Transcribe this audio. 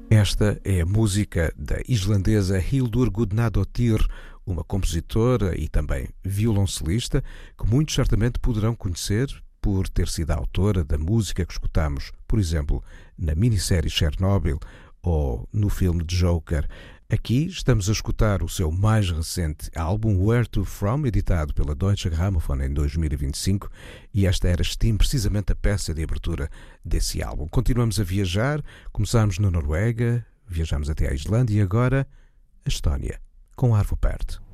Esta é a música da islandesa Hildur Guðnadóttir, uma compositora e também violoncelista que muitos certamente poderão conhecer por ter sido a autora da música que escutamos, por exemplo, na minissérie Chernobyl ou no filme Joker. Aqui estamos a escutar o seu mais recente álbum Where to From, editado pela Deutsche Grammophon em 2025, e esta era Steam, precisamente a peça de abertura desse álbum. Continuamos a viajar, começámos na Noruega, viajamos até a Islândia e agora a Estónia, com Arvo Pärt.